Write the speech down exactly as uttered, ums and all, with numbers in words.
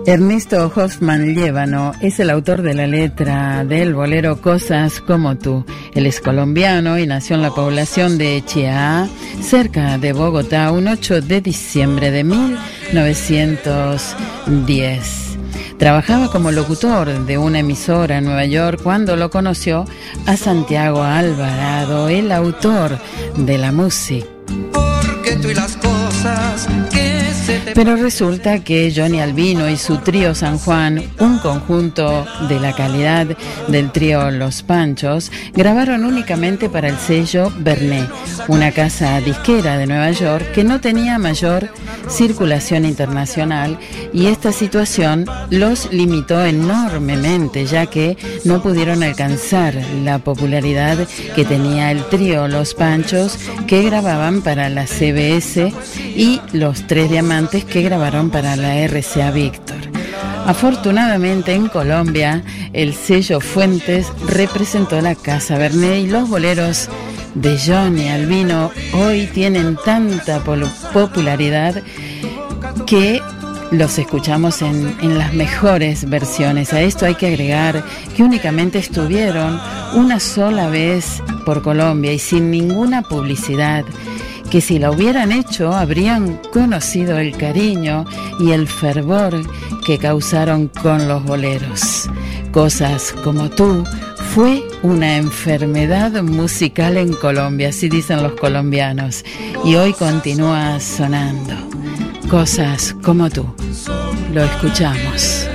Ernesto Hoffmann Llévano es el autor de la letra del bolero Cosas como tú. Él es colombiano y nació en la población de Chiaá, cerca de Bogotá, un ocho de diciembre de mil novecientos diez. Trabajaba como locutor de una emisora en Nueva York cuando lo conoció a Santiago Alvarado, el autor de la música. Porque tú y las cosas que Pero resulta que Johnny Albino y su trío San Juan, un conjunto de la calidad del trío Los Panchos, grabaron únicamente para el sello Bernet, una casa disquera de Nueva York que no tenía mayor circulación internacional, y esta situación los limitó enormemente, ya que no pudieron alcanzar la popularidad que tenía el trío Los Panchos, que grababan para la C B S, y los Tres Diamantes, que grabaron para la R C A Víctor. Afortunadamente en Colombia, el sello Fuentes representó la Casa Bernet, y los boleros de Johnny Albino hoy tienen tanta popularidad que los escuchamos en, en las mejores versiones. A esto hay que agregar que únicamente estuvieron una sola vez por Colombia y sin ninguna publicidad, que si la hubieran hecho habrían conocido el cariño y el fervor que causaron con los boleros. Cosas como tú fue una enfermedad musical en Colombia, así dicen los colombianos, y hoy continúa sonando. Cosas como tú. Lo escuchamos.